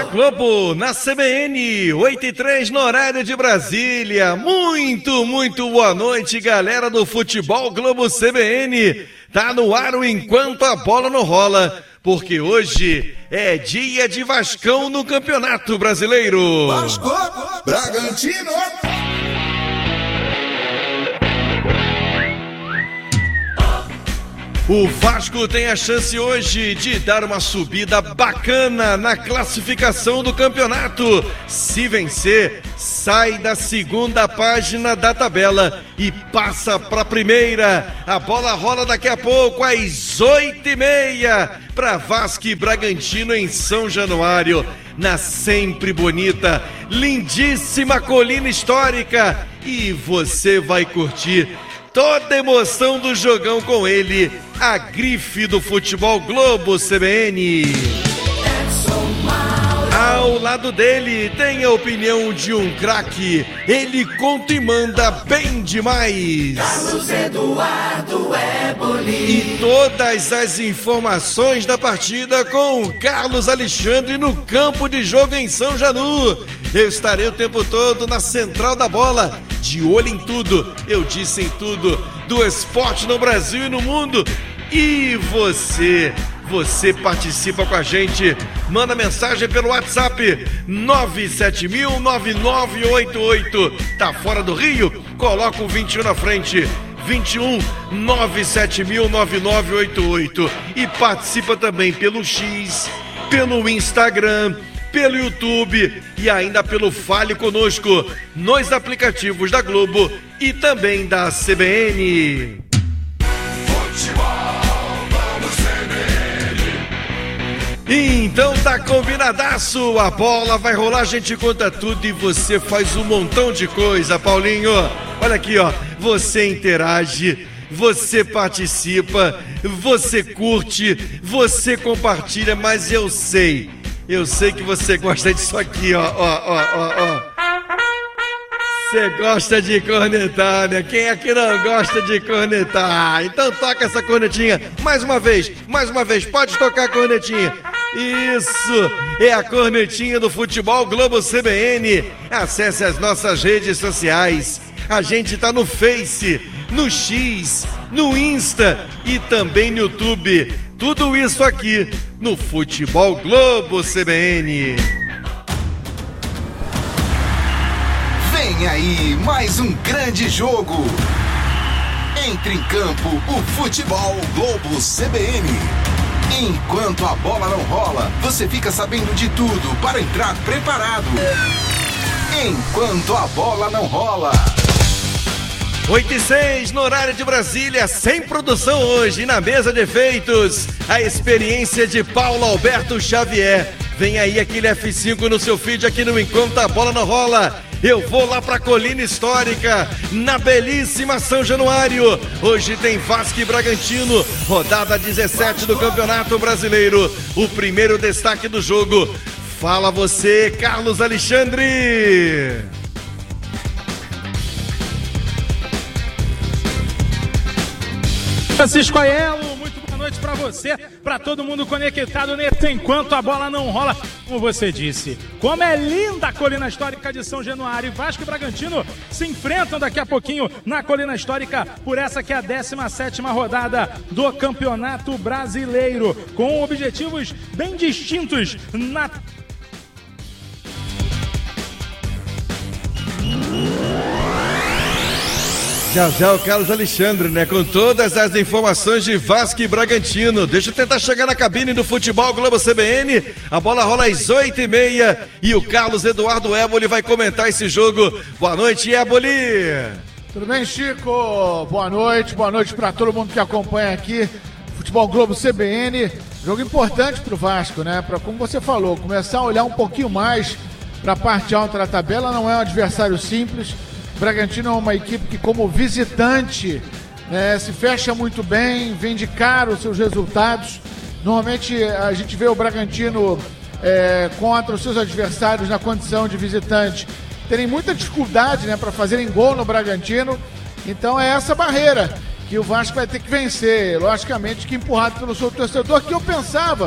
Globo, na CBN, 8h03 no horário de Brasília. Muito boa noite, galera do Futebol Globo CBN. Tá no ar o Enquanto a Bola Não Rola, porque hoje é dia de Vascão no Campeonato Brasileiro. Vasco, Bragantino. O Vasco tem a chance hoje de dar uma subida bacana na classificação do campeonato. Se vencer, sai da segunda página da tabela e passa para a primeira. A bola rola daqui a pouco, às 8h30, para Vasco e Bragantino em São Januário, na sempre bonita, lindíssima Colina Histórica. E você vai curtir toda a emoção do jogão com ele, a grife do Futebol Globo CBN. Ao lado dele tem a opinião de um craque, ele conta e manda bem demais. Carlos Eduardo Eboli. E todas as informações da partida com o Carlos Alexandre no campo de jogo em São Janu. Eu estarei o tempo todo na central da bola, de olho em tudo, eu disse em tudo, do esporte no Brasil e no mundo. E você participa com a gente, manda mensagem pelo WhatsApp 970009988. Tá fora do Rio? Coloca o 21 na frente, 21 970009988. E participa também pelo X, pelo Instagram, pelo YouTube e ainda pelo Fale Conosco nos aplicativos da Globo e também da CBN. Então tá combinadaço, a bola vai rolar, a gente conta tudo e você faz um montão de coisa, Paulinho. Olha aqui, ó, você interage, você participa, você curte, você compartilha, mas eu sei que você gosta disso aqui, ó. Você gosta de cornetar, né? Quem é que não gosta de cornetar? Então toca essa cornetinha mais uma vez, pode tocar a cornetinha. Isso, é a cornetinha do Futebol Globo CBN. Acesse as nossas redes sociais. A gente tá no Face, no X, no Insta e também no YouTube. Tudo isso aqui no Futebol Globo CBN. Vem aí mais um grande jogo. Entre em campo o Futebol Globo CBN. Enquanto a bola não rola, você fica sabendo de tudo para entrar preparado. Enquanto a bola não rola. 8h06 no horário de Brasília, sem produção hoje, na mesa de efeitos, a experiência de Paulo Alberto Xavier. Vem aí aquele F5 no seu feed aqui no Enquanto a Bola Não Rola. Eu vou lá pra Colina Histórica, na belíssima São Januário. Hoje tem Vasco e Bragantino, rodada 17 do Campeonato Brasileiro. O primeiro destaque do jogo. Fala você, Carlos Alexandre. Francisco Aiello, muito boa noite para você, para todo mundo conectado nesse Enquanto a Bola Não Rola. Como você disse, como é linda a Colina Histórica de São Januário. Vasco e Bragantino se enfrentam daqui a pouquinho na Colina Histórica por essa que é a 17ª rodada do Campeonato Brasileiro, com objetivos bem distintos na... Já o Carlos Alexandre, né? Com todas as informações de Vasco e Bragantino. Deixa eu tentar chegar na cabine do Futebol Globo CBN. A bola rola às 8h30 e o Carlos Eduardo Eboli vai comentar esse jogo. Boa noite, Eboli. Tudo bem, Chico? Boa noite para todo mundo que acompanha aqui Futebol Globo CBN. Jogo importante pro Vasco, né? Para, como você falou, começar a olhar um pouquinho mais para a parte alta da tabela. Não é um adversário simples. O Bragantino é uma equipe que, como visitante, se fecha muito bem, vende caro os seus resultados. Normalmente a gente vê o Bragantino contra os seus adversários na condição de visitante terem muita dificuldade, para fazerem gol no Bragantino. Então é essa barreira que o Vasco vai ter que vencer. Logicamente que empurrado pelo seu torcedor, que eu pensava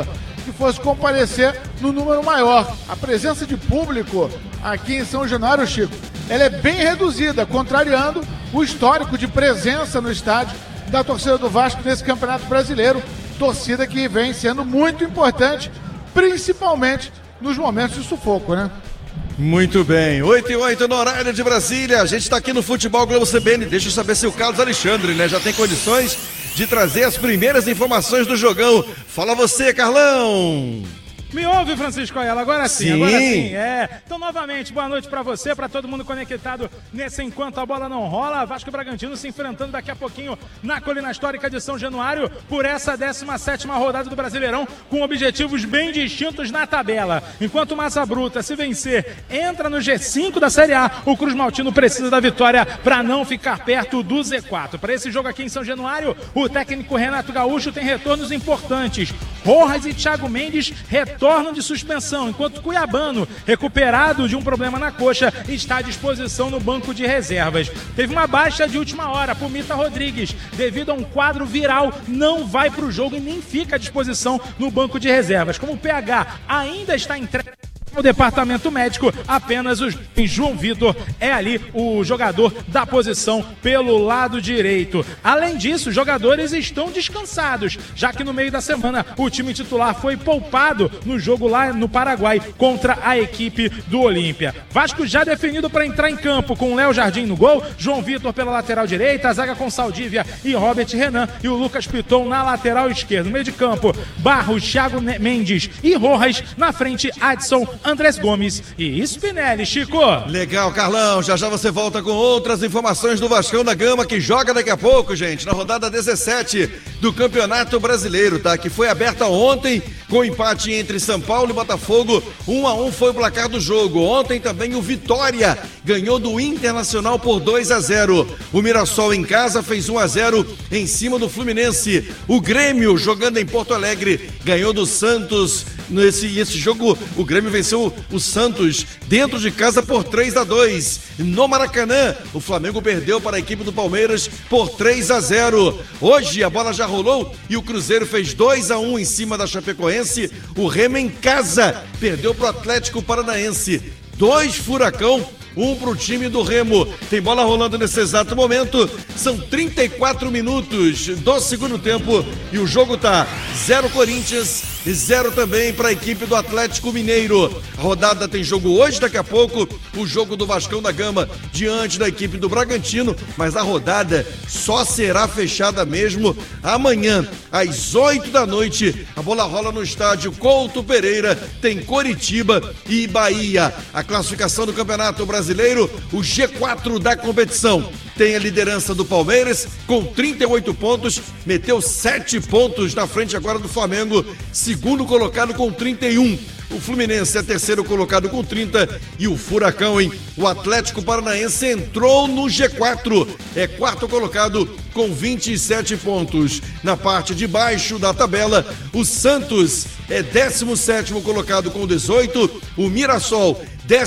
que fosse comparecer no número maior. A presença de público aqui em São Januário, Chico, ela é bem reduzida, contrariando o histórico de presença no estádio da torcida do Vasco nesse Campeonato Brasileiro, torcida que vem sendo muito importante, principalmente nos momentos de sufoco, né? Muito bem, 8h08 no horário de Brasília, a gente está aqui no Futebol Globo CBN, deixa eu saber se o Carlos Alexandre, né, já tem condições de trazer as primeiras informações do jogão. Fala você, Carlão! Me ouve, Francisco Ayala, agora sim, agora sim, Então, novamente, boa noite pra você, pra todo mundo conectado nesse Enquanto a Bola Não Rola. Vasco e Bragantino se enfrentando daqui a pouquinho na Colina Histórica de São Januário por essa 17ª rodada do Brasileirão, com objetivos bem distintos na tabela. Enquanto o Massa Bruta, se vencer, entra no G5 da Série A, o Cruz Maltino precisa da vitória pra não ficar perto do Z4. Para esse jogo aqui em São Januário, o técnico Renato Gaúcho tem retornos importantes. Rojas e Thiago Mendes retornam de suspensão, enquanto Cuiabano, recuperado de um problema na coxa, está à disposição no banco de reservas. Teve uma baixa de última hora, Pumita Rodrigues, devido a um quadro viral, não vai para o jogo e nem fica à disposição no banco de reservas. Como o PH ainda está entregue no departamento médico, apenas o João Vitor é ali o jogador da posição pelo lado direito. Além disso, os jogadores estão descansados, já que no meio da semana o time titular foi poupado no jogo lá no Paraguai contra a equipe do Olímpia. Vasco já definido para entrar em campo com o Léo Jardim no gol, João Vitor pela lateral direita, a zaga com Saldívia e Robert Renan e o Lucas Piton na lateral esquerda. No meio de campo, Barros, Thiago Mendes e Rojas, na frente Adson, Andrés Gomes e Spinelli. Chico. Legal, Carlão. Já já você volta com outras informações do Vascão da Gama, que joga daqui a pouco, gente, na rodada 17 do Campeonato Brasileiro, tá? Que foi aberta ontem com empate entre São Paulo e Botafogo. 1-1 foi o placar do jogo. Ontem também o Vitória ganhou do Internacional por 2-0. O Mirassol em casa fez 1-0 em cima do Fluminense. O Grêmio, jogando em Porto Alegre, ganhou do Santos. Esse jogo, o Grêmio venceu o Santos dentro de casa por 3-2. No Maracanã, o Flamengo perdeu para a equipe do Palmeiras por 3-0. Hoje a bola já rolou e o Cruzeiro fez 2-1 em cima da Chapecoense. O Remo em casa perdeu para o Atlético Paranaense. 2 Furacão, 1 para o time do Remo. Tem bola rolando nesse exato momento. São 34 minutos do segundo tempo e o jogo tá 0 Corinthians e 0 também para a equipe do Atlético Mineiro. A rodada tem jogo hoje, daqui a pouco, o jogo do Vascão da Gama diante da equipe do Bragantino, mas a rodada só será fechada mesmo amanhã, às 8 da noite. A bola rola no estádio Couto Pereira, tem Coritiba e Bahia. A classificação do Campeonato Brasileiro, o G4 da competição. Tem a liderança do Palmeiras com 38 pontos, meteu 7 pontos na frente agora do Flamengo, segundo colocado com 31. O Fluminense é terceiro colocado com 30 e o Furacão, hein? O Atlético Paranaense entrou no G4, é quarto colocado com 27 pontos. Na parte de baixo da tabela, o Santos é 17º colocado com 18, o Mirassol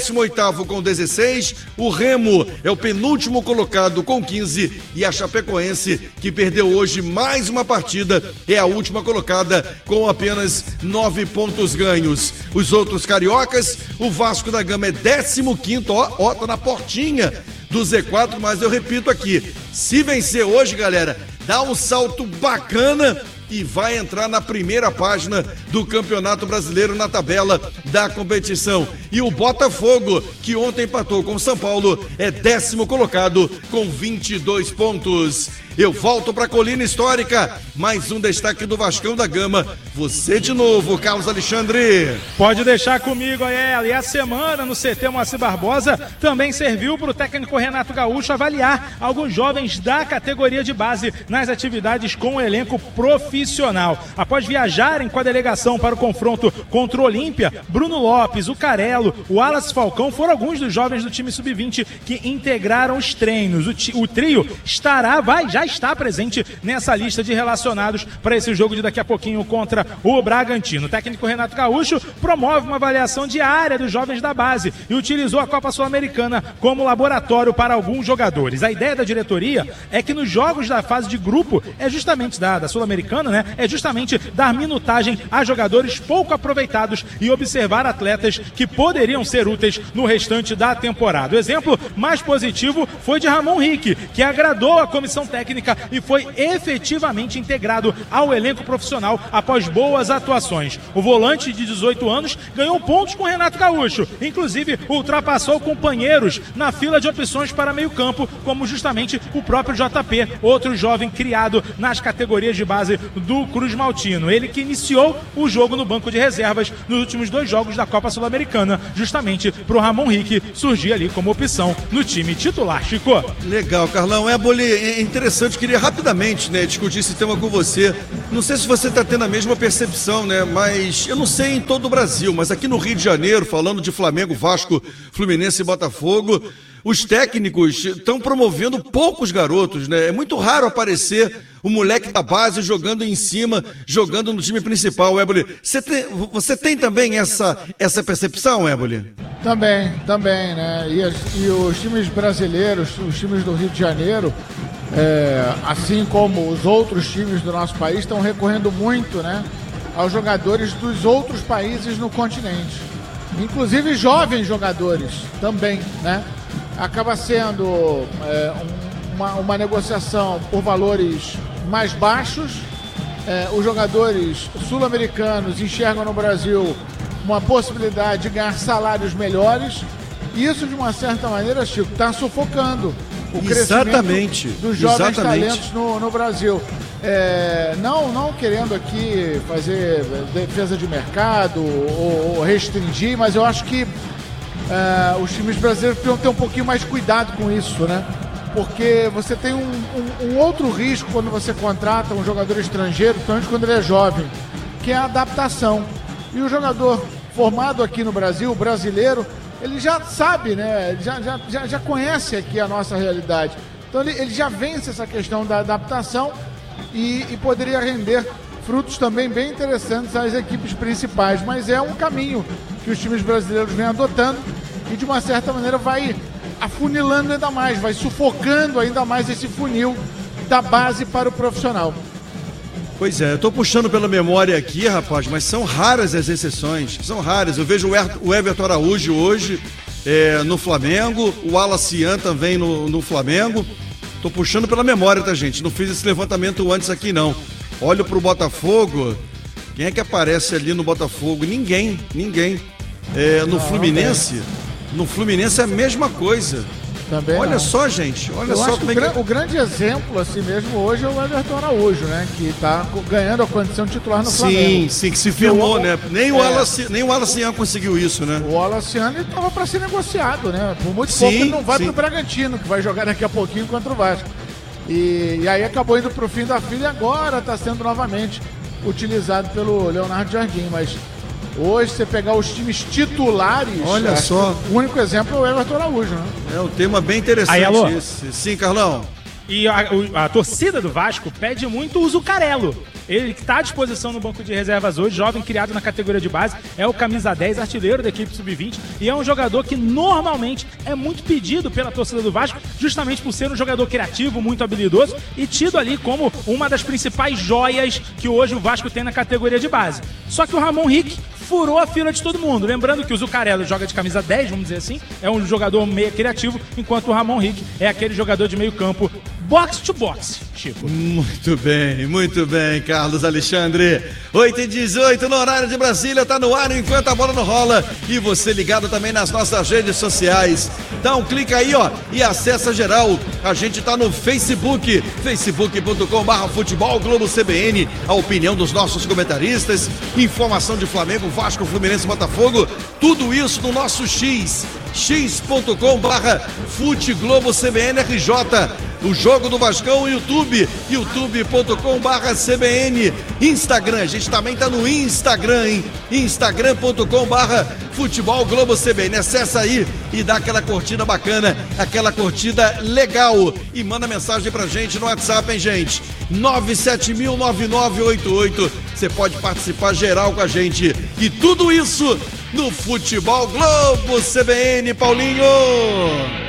18º com 16, o Remo é o penúltimo colocado com 15 e a Chapecoense, que perdeu hoje mais uma partida, é a última colocada com apenas 9 pontos ganhos. Os outros cariocas, o Vasco da Gama é 15º, tá na portinha do Z4, mas eu repito aqui, se vencer hoje, galera, dá um salto bacana e vai entrar na primeira página do Campeonato Brasileiro na tabela da competição. E o Botafogo, que ontem empatou com o São Paulo, é 10º colocado com 22 pontos. Eu volto para a Colina Histórica, mais um destaque do Vascão da Gama. Você de novo, Carlos Alexandre. Pode deixar comigo, Ayala. E a semana no CT Moacir Barbosa também serviu para o técnico Renato Gaúcho avaliar alguns jovens da categoria de base nas atividades com o elenco profissional. Após viajarem com a delegação para o confronto contra o Olímpia, Bruno Lopes, o Carelo, o Wallace Falcão foram alguns dos jovens do time sub-20 que integraram os treinos. O trio já está presente nessa lista de relacionados para esse jogo de daqui a pouquinho contra o Bragantino. O técnico Renato Gaúcho promove uma avaliação diária dos jovens da base e utilizou a Copa Sul-Americana como laboratório para alguns jogadores. A ideia da diretoria é que nos jogos da fase de grupo, é justamente da Sul-Americana, né? É justamente dar minutagem a jogadores pouco aproveitados e observar atletas que poderiam ser úteis no restante da temporada. O exemplo mais positivo foi de Ramon Hickey, que agradou a comissão técnica e foi efetivamente integrado ao elenco profissional após boas atuações. O volante de 18 anos ganhou pontos com Renato Gaúcho, inclusive ultrapassou companheiros na fila de opções para meio campo, como justamente o próprio JP, outro jovem criado nas categorias de base do Cruz Maltino. Ele que iniciou o jogo no banco de reservas nos últimos 2 jogos da Copa Sul-Americana, justamente para o Ramon Hickey surgir ali como opção no time titular, Chico. Legal, Carlão. Boli, é interessante, queria rapidamente, né, discutir esse tema com você. Não sei se você está tendo a mesma percepção, né, mas eu não sei em todo o Brasil, mas aqui no Rio de Janeiro, falando de Flamengo, Vasco, Fluminense e Botafogo, os técnicos estão promovendo poucos garotos, né? É muito raro aparecer o moleque da base jogando em cima, jogando no time principal, Éboli. Você tem também essa percepção, Éboli? Também, né? E os times brasileiros, os times do Rio de Janeiro, assim como os outros times do nosso país, estão recorrendo muito, né, aos jogadores dos outros países no continente. Inclusive jovens jogadores também, né? Acaba sendo uma negociação por valores mais baixos. Os jogadores sul-americanos enxergam no Brasil uma possibilidade de ganhar salários melhores. E isso, de uma certa maneira, Chico, está sufocando o crescimento dos jovens talentos no Brasil. Não querendo aqui fazer defesa de mercado ou restringir, mas eu acho que os times brasileiros precisam ter um pouquinho mais cuidado com isso, né? Porque você tem um outro risco quando você contrata um jogador estrangeiro, principalmente quando ele é jovem, que é a adaptação. E o jogador formado aqui no Brasil, brasileiro, ele já sabe, né? Já conhece aqui a nossa realidade. Então ele já vence essa questão da adaptação e poderia render frutos também bem interessantes às equipes principais. Mas é um caminho que os times brasileiros vêm adotando e, de uma certa maneira, vai afunilando ainda mais, vai sufocando ainda mais esse funil da base para o profissional. Pois é, eu tô puxando pela memória aqui, rapaz, mas são raras as exceções, são raras. Eu vejo o Everton Araújo hoje no Flamengo, o Alacian também no Flamengo. Tô puxando pela memória, tá, gente? Não fiz esse levantamento antes aqui, não. Olho pro Botafogo, quem é que aparece ali no Botafogo? Ninguém. No Fluminense é a mesma coisa. Também olha só, gente, olha só como é que... O grande exemplo, assim mesmo, hoje é o Everton Araújo, né? Que tá ganhando a condição titular no Flamengo. Sim, que se firmou, né? Nem o Alacian conseguiu isso, né? O Alacian estava para ser negociado, né? Por muito pouco ele não vai pro Bragantino, que vai jogar daqui a pouquinho contra o Vasco. E aí acabou indo pro fim da fila e agora está sendo novamente utilizado pelo Leonardo Jardim, mas... Hoje, você pegar os times titulares... Olha só. O único exemplo é o Everton Araújo, né? É um tema bem interessante. Aí, alô? Esse. Sim, Carlão. E a torcida do Vasco pede muito o Zuccarello. Ele que está à disposição no banco de reservas hoje, jovem criado na categoria de base, é o camisa 10, artilheiro da equipe sub-20, e é um jogador que normalmente é muito pedido pela torcida do Vasco, justamente por ser um jogador criativo, muito habilidoso, e tido ali como uma das principais joias que hoje o Vasco tem na categoria de base. Só que o Ramon Hickey furou a fila de todo mundo. Lembrando que o Zuccarello joga de camisa 10, vamos dizer assim, é um jogador meio criativo, enquanto o Ramon Hickey é aquele jogador de meio campo box to box, Chico. Muito bem, Carlos Alexandre. 8h18 no horário de Brasília, tá no ar enquanto a bola não rola. E você ligado também nas nossas redes sociais. Dá um clique aí, ó, e acessa geral. A gente tá no Facebook, facebook.com/Futebol Globo CBN. A opinião dos nossos comentaristas, informação de Flamengo, Vasco, Fluminense, Botafogo. Tudo isso no nosso x.com/FuteGlobo CBN RJ. O jogo do Vascão, YouTube, YouTube, youtube.com/CBN. Instagram, a gente também tá no Instagram, hein? Instagram.com/Futebol Globo CBN. Acessa aí e dá aquela curtida bacana, aquela curtida legal. E manda mensagem pra gente no WhatsApp, hein, gente? 970009988. Você pode participar geral com a gente. E tudo isso no Futebol Globo CBN, Paulinho!